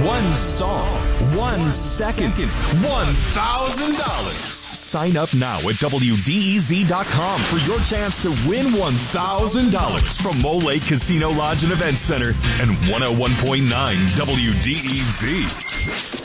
One song, 1 second, $1,000. Sign up now at WDEZ.com for your chance to win $1,000 from Mole Lake Casino Lodge and Event Center and 101.9 WDEZ.